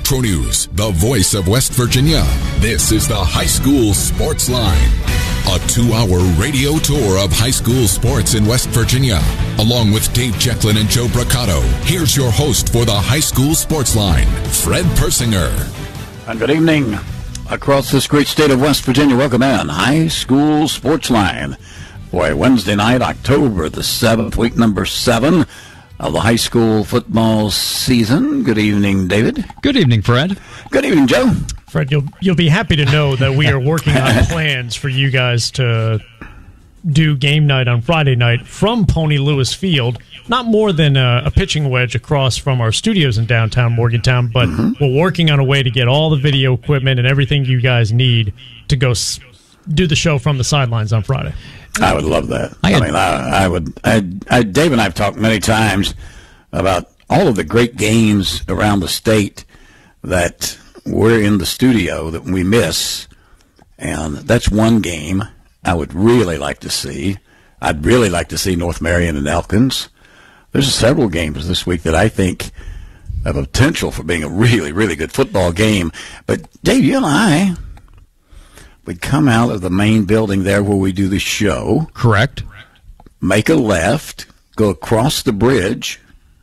Metro News, the voice of West Virginia. This is the High School Sports Line. A 2-hour radio tour of high school sports in West Virginia. Along with Dave Jecklin and Joe Braccato, here's your host for the High School Sports Line, Fred Persinger. And good evening across this great state of West Virginia. Welcome in High School Sports Line for a Wednesday night, October the 7th, week number 7 of the high school football season. Good evening, David. Good evening, Fred. Good evening, Joe. Fred, you'll be happy to know that we are working on plans for you guys to do game night on Friday night from Pony Lewis Field. Not more than a pitching wedge across from our studios in downtown Morgantown, but we're working on a way to get all the video equipment and everything you guys need to go do the show from the sidelines on Friday. I would love that. I would. Dave and I have talked many times about all of the great games around the state that we're in the studio that we miss, and that's one game I would really like to see. I'd really like to see North Marion and Elkins. There's several games this week that I think have a potential for being a really, really good football game. But Dave, you and I, we'd come out of the main building there where we do the show. Correct. Make a left, go across the bridge.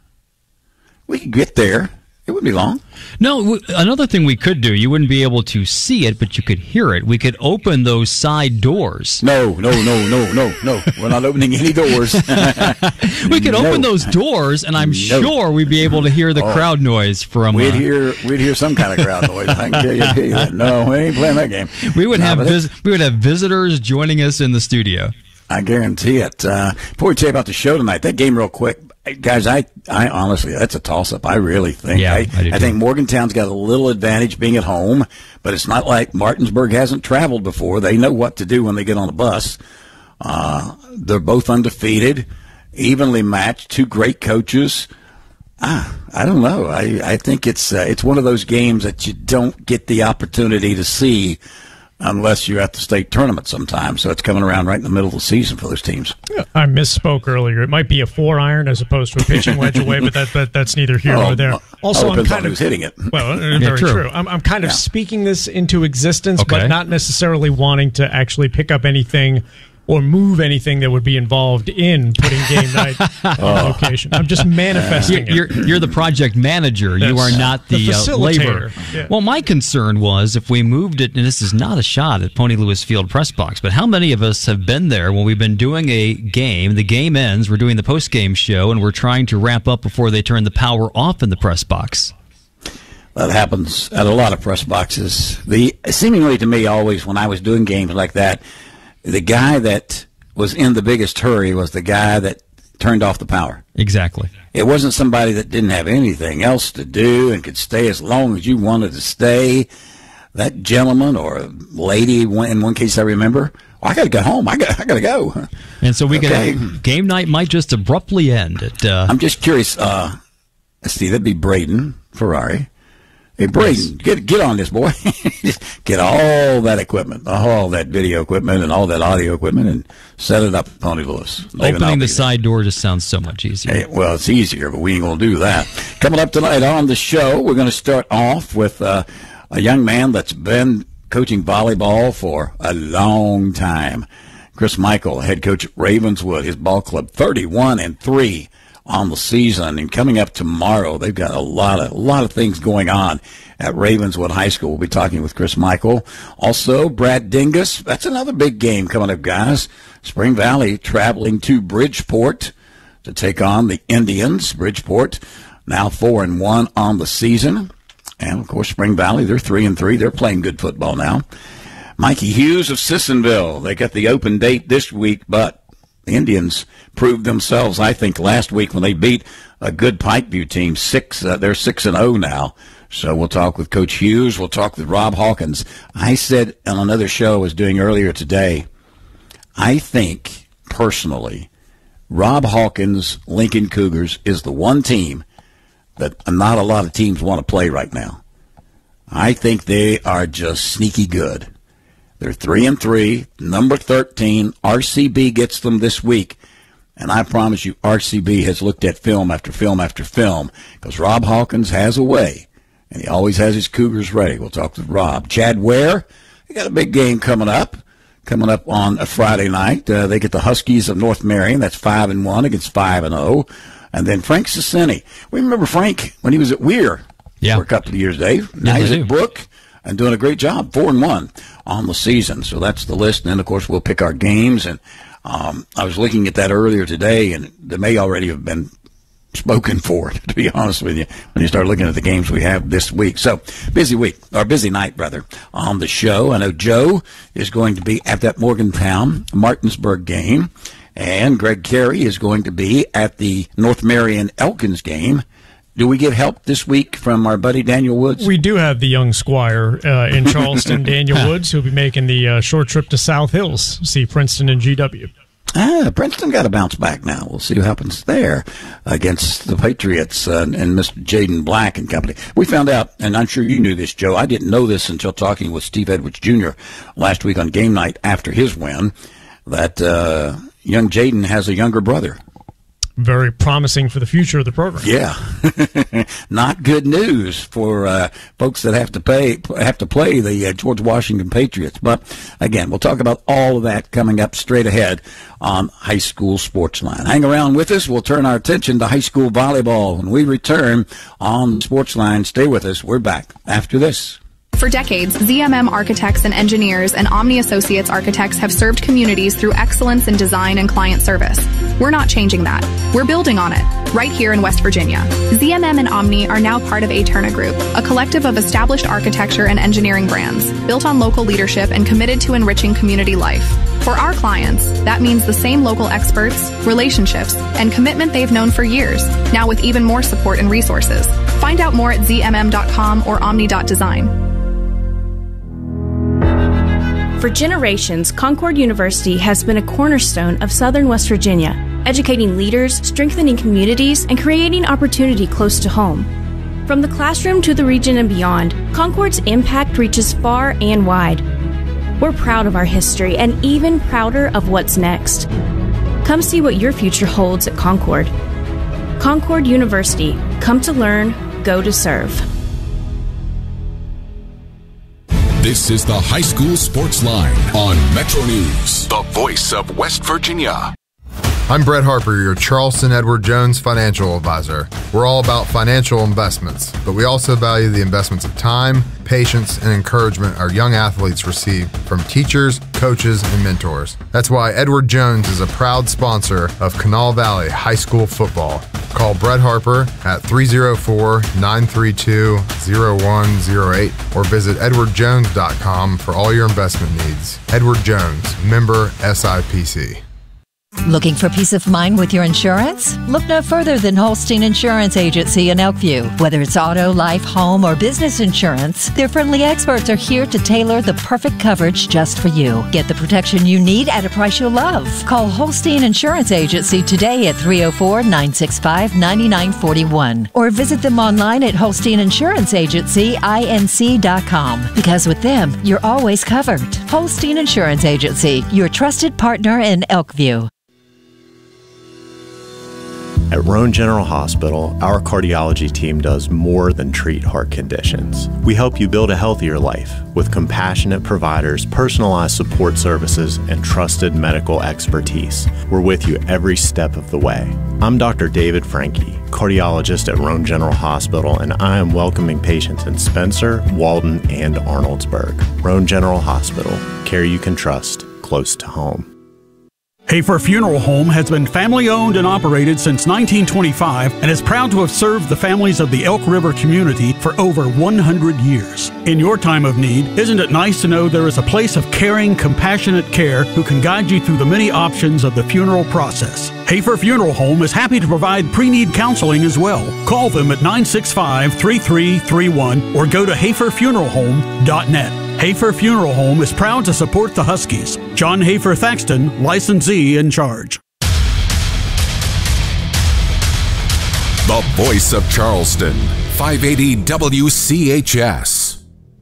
We could get there. It wouldn't be long. No, another thing we could do, you wouldn't be able to see it, but you could hear it. We could open those side doors. No. We're not opening any doors. We could open those doors, and I'm sure we'd be able to hear the crowd noise from... We'd hear some kind of crowd noise. I can tell you that. No, we ain't playing that game. We would have visitors joining us in the studio. I guarantee it. Before we tell you about the show tonight, that game real quick. Guys, I honestly, that's a toss-up. I really think. Yeah, I think Morgantown's got a little advantage being at home, but it's not like Martinsburg hasn't traveled before. They know what to do when they get on a bus. They're both undefeated, evenly matched, two great coaches. I don't know. I think it's one of those games that you don't get the opportunity to see unless you're at the state tournament sometime. So it's coming around right in the middle of the season for those teams. Yeah, I misspoke earlier. It might be a 4-iron as opposed to a pitching wedge away, but that's neither here nor there. Also, I'm kind of who's hitting it. Well, very true. I'm kind of speaking this into existence, but not necessarily wanting to actually pick up anything or move anything that would be involved in putting game night on location. I'm just manifesting it. You're the project manager. Yes. You are not the laborer. Yeah. Well, my concern was if we moved it, and this is not a shot at Pony Lewis Field press box, but how many of us have been there when we've been doing a game, the game ends, we're doing the post-game show, and we're trying to wrap up before they turn the power off in the press box? That happens at a lot of press boxes. Seemingly to me, always when I was doing games like that, the guy that was in the biggest hurry was the guy that turned off the power. Exactly. It wasn't somebody that didn't have anything else to do and could stay as long as you wanted to stay. That gentleman or lady, in one case I remember, I got to go home. I got to go. And so game night might just abruptly end. I'm just curious. Let's see, that'd be Braden Ferrari. Hey, Braden, get on this, boy. Just get all that equipment, all that video equipment and all that audio equipment and set it up at Pony Lewis. Opening the side door just sounds so much easier. Hey, well, it's easier, but we ain't going to do that. Coming up tonight on the show, we're going to start off with a young man that's been coaching volleyball for a long time. Chris Michael, head coach at Ravenswood, his ball club, 31-3. On the season, and coming up tomorrow, they've got a lot of things going on at Ravenswood High School. We'll be talking with Chris Michael. Also, Brad Dingus. That's another big game coming up, guys. Spring Valley traveling to Bridgeport to take on the Indians. Bridgeport now 4-1 on the season, and of course, Spring Valley, they're 3-3. They're playing good football now. Mikey Hughes of Sissonville. They got the open date this week, but the Indians proved themselves, I think, last week when they beat a good Pikeview team. They're 6-0 now. So we'll talk with Coach Hughes. We'll talk with Rob Hawkins. I said on another show I was doing earlier today, I think, personally, Rob Hawkins' Lincoln Cougars is the one team that not a lot of teams want to play right now. I think they are just sneaky good. They're 3-3, number 13. RCB gets them this week. And I promise you, RCB has looked at film after film after film because Rob Hawkins has a way and he always has his Cougars ready. We'll talk with Rob. Chad Ware, he got a big game coming up on a Friday night. They get the Huskies of North Marion. That's 5-1 against 5-0. And then Frank Cicini. We remember Frank when he was at Weir for a couple of years, Dave. Now he's at Brook and doing a great job, 4-1 on the season. So that's the list. And then, of course, we'll pick our games. And I was looking at that earlier today, and they may already have been spoken for, to be honest with you, when you start looking at the games we have this week. So, busy night, on the show. I know Joe is going to be at that Morgantown-Martinsburg game, and Greg Carey is going to be at the North Marion-Elkins game. Do we get help this week from our buddy Daniel Woods? We do have the young squire in Charleston, Daniel Woods, who'll be making the short trip to South Hills, see Princeton and GW. Princeton got to bounce back now. We'll see what happens there against the Patriots and Mr. Jaden Black and company. We found out, and I'm sure you knew this, Joe. I didn't know this until talking with Steve Edwards Jr. last week on game night after his win, that young Jaden has a younger brother. Very promising for the future of the program. Yeah, not good news for folks that have to play the George Washington Patriots. But again, we'll talk about all of that coming up straight ahead on High School Sportsline. Hang around with us. We'll turn our attention to high school volleyball when we return on Sportsline. Stay with us. We're back after this. For decades, ZMM Architects and Engineers and Omni Associates Architects have served communities through excellence in design and client service. We're not changing that. We're building on it, right here in West Virginia. ZMM and Omni are now part of Aterna Group, a collective of established architecture and engineering brands, built on local leadership and committed to enriching community life. For our clients, that means the same local experts, relationships, and commitment they've known for years, now with even more support and resources. Find out more at zmm.com or omni.design. For generations, Concord University has been a cornerstone of Southern West Virginia, educating leaders, strengthening communities, and creating opportunity close to home. From the classroom to the region and beyond, Concord's impact reaches far and wide. We're proud of our history and even prouder of what's next. Come see what your future holds at Concord. Concord University. Come to learn, go to serve. This is the High School Sports Line on Metro News, the voice of West Virginia. I'm Brett Harper, your Charleston Edward Jones financial advisor. We're all about financial investments, but we also value the investments of time, patience, and encouragement our young athletes receive from teachers, coaches, and mentors. That's why Edward Jones is a proud sponsor of Canal Valley High School football. Call Brett Harper at 304-932-0108 or visit edwardjones.com for all your investment needs. Edward Jones, member SIPC. Looking for peace of mind with your insurance? Look no further than Holstein Insurance Agency in Elkview. Whether it's auto, life, home, or business insurance, their friendly experts are here to tailor the perfect coverage just for you. Get the protection you need at a price you'll love. Call Holstein Insurance Agency today at 304-965-9941 or visit them online at HolsteinInsuranceAgencyINC.com, because with them, you're always covered. Holstein Insurance Agency, your trusted partner in Elkview. At Roane General Hospital, our cardiology team does more than treat heart conditions. We help you build a healthier life with compassionate providers, personalized support services, and trusted medical expertise. We're with you every step of the way. I'm Dr. David Franke, cardiologist at Roane General Hospital, and I am welcoming patients in Spencer, Walden, and Arnoldsburg. Roane General Hospital, care you can trust, close to home. Hafer Funeral Home has been family-owned and operated since 1925 and is proud to have served the families of the Elk River community for over 100 years. In your time of need, isn't it nice to know there is a place of caring, compassionate care who can guide you through the many options of the funeral process? Hafer Funeral Home is happy to provide pre-need counseling as well. Call them at 965-3331 or go to haferfuneralhome.net. Hafer Funeral Home is proud to support the Huskies. John Hafer Thaxton, licensee in charge. The voice of Charleston, 580 WCHS.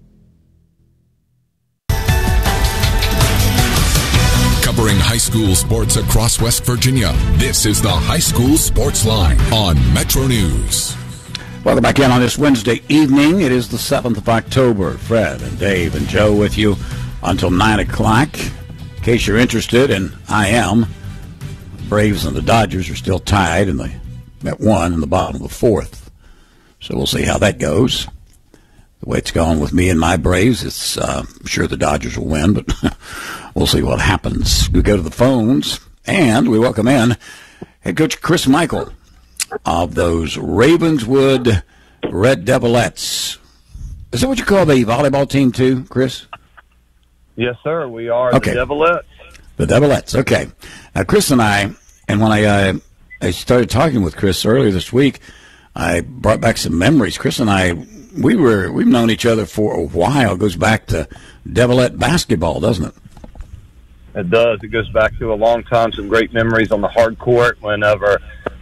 Covering high school sports across West Virginia, this is the High School Sports Line on Metro News. Welcome back in on this Wednesday evening. It is the 7th of October. Fred and Dave and Joe with you until 9 o'clock. In case you're interested, and I am, Braves and the Dodgers are still tied at 1 in the bottom of the fourth. So we'll see how that goes. The way it's gone with me and my Braves, it's I'm sure the Dodgers will win, but we'll see what happens. We go to the phones, and we welcome in head coach Chris Michael of those Ravenswood Red Devilettes. Is that what you call the volleyball team too, Chris? Yes, sir. We are okay. The Devilettes. The Devilettes, okay. Now, Chris and I, and when I started talking with Chris earlier this week, I brought back some memories. Chris and I, we've known each other for a while. It goes back to Devilette basketball, doesn't it? It does. It goes back to a long time, some great memories on the hard court whenever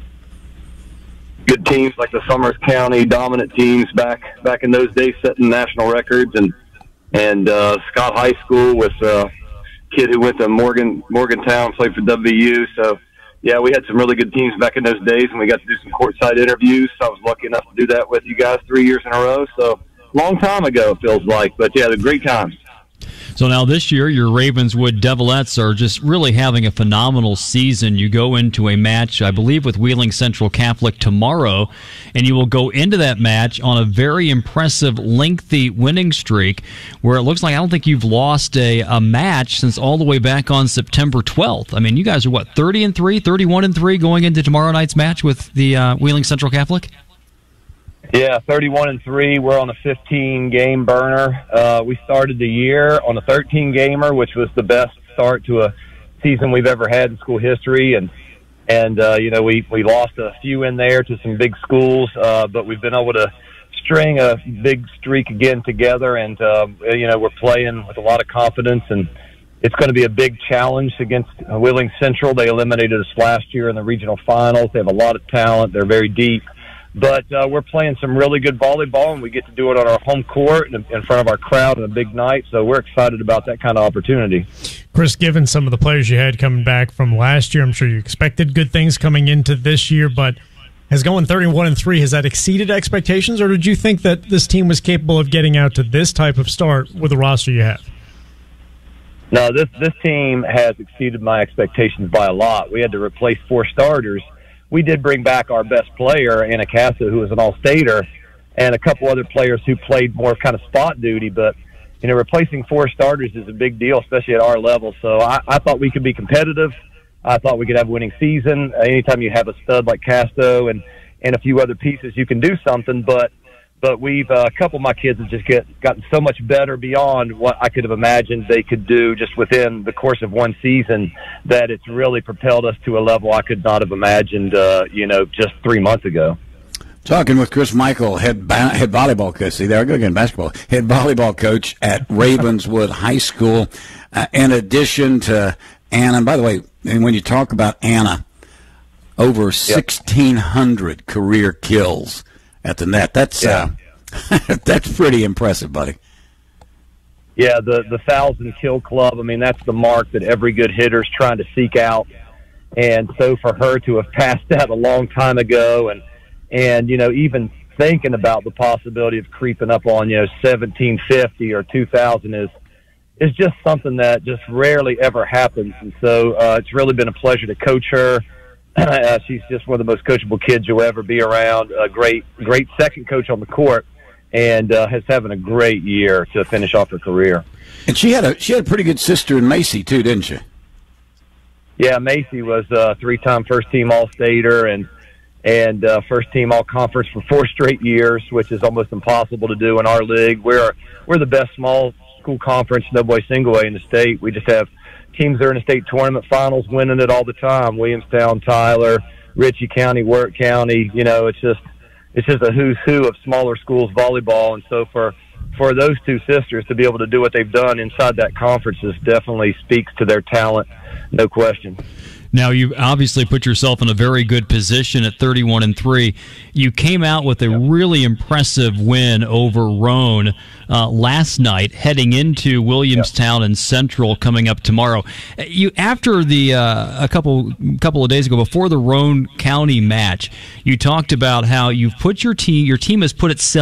good teams like the Summers County dominant teams back in those days setting national records, and Scott High School with a kid who went to Morgantown, played for WVU. So, yeah, we had some really good teams back in those days, and we got to do some courtside interviews. So I was lucky enough to do that with you guys 3 years in a row. So, long time ago, it feels like. But, yeah, the great times. So now this year, your Ravenswood Devilettes are just really having a phenomenal season. You go into a match, I believe, with Wheeling Central Catholic tomorrow, and you will go into that match on a very impressive, lengthy winning streak where it looks like I don't think you've lost a match since all the way back on September 12th. I mean, you guys are, 30-3, 31-3 going into tomorrow night's match with the Wheeling Central Catholic? Yeah, 31-3. We're on a 15-game burner. We started the year on a 13-gamer, which was the best start to a season we've ever had in school history. And we lost a few in there to some big schools, but we've been able to string a big streak again together. And, we're playing with a lot of confidence, and it's going to be a big challenge against Wheeling Central. They eliminated us last year in the regional finals. They have a lot of talent. They're very deep. But we're playing some really good volleyball, and we get to do it on our home court in front of our crowd on a big night. So we're excited about that kind of opportunity. Chris, given some of the players you had coming back from last year, I'm sure you expected good things coming into this year. But has going 31-3, has that exceeded expectations, or did you think that this team was capable of getting out to this type of start with the roster you have? No, this team has exceeded my expectations by a lot. We had to replace 4 starters. We did bring back our best player, Anna Cassa, who was an all-stater, and a couple other players who played more kind of spot duty. But, replacing 4 starters is a big deal, especially at our level. So I thought we could be competitive. I thought we could have a winning season. Anytime you have a stud like Casto and a few other pieces, you can do something. But we've a couple of my kids have just gotten so much better beyond what I could have imagined they could do just within the course of one season that it's really propelled us to a level I could not have imagined, just 3 months ago. Talking with Chris Michael, head volleyball coach. See, there I go again, basketball. Head volleyball coach at Ravenswood High School. In addition to Anna, and by the way, when you talk about Anna, over 1,600 career kills at the net. That's that's pretty impressive, buddy. Yeah, the 1,000 kill club. I mean, that's the mark that every good hitter's trying to seek out. And so for her to have passed that a long time ago, and even thinking about the possibility of creeping up on 1,750 or 2,000 is just something that just rarely ever happens. And so it's really been a pleasure to coach her. She's just one of the most coachable kids you'll ever be around. A great second coach on the court, and has having a great year to finish off her career. And she had a pretty good sister in Macy too, didn't she? Yeah, Macy was a 3-time first-team All-Stater and first-team All-Conference for 4 straight years, which is almost impossible to do in our league. We're the best small school conference, no boy single A in the state. We just have teams that are in the state tournament finals winning it all the time. Williamstown, Tyler, Ritchie County, Wirt County. It's just a who's who of smaller schools volleyball. And so for those 2 sisters to be able to do what they've done inside that conference definitely speaks to their talent, no question. Now, you've obviously put yourself in a very good position at 31-3. You came out with a really impressive win over Roan last night, heading into Williamstown and Central coming up tomorrow. You after the a couple of days ago, before the Roan County match, you talked about how you've put your team has put itself